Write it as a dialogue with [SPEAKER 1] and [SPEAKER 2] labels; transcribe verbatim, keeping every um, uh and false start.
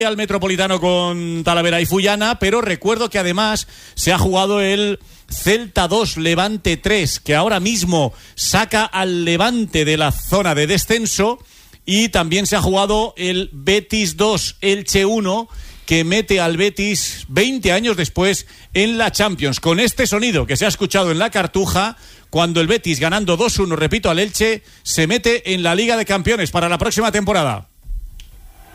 [SPEAKER 1] al Metropolitano con Talavera y Fullana, pero recuerdo que además se ha jugado el Celta dos, Levante tres, que ahora mismo saca al Levante de la zona de descenso, y también se ha jugado el Betis dos, Elche uno, que mete al Betis veinte años después en la Champions, con este sonido que se ha escuchado en la Cartuja cuando el Betis, ganando dos uno, repito, al Elche, se mete en la Liga de Campeones para la próxima temporada.